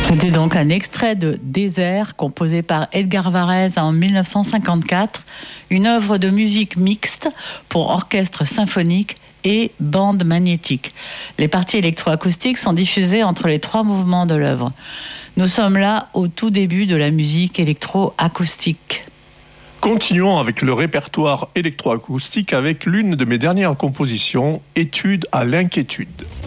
C'était donc un extrait de Désert, composé par Edgar Varèse en 1954, une œuvre de musique mixte pour orchestre symphonique et bande magnétique. Les parties électroacoustiques sont diffusées entre les 3 mouvements de l'œuvre. Nous sommes là au tout début de la musique électroacoustique. Continuons avec le répertoire électroacoustique avec l'une de mes dernières compositions, Étude à l'inquiétude.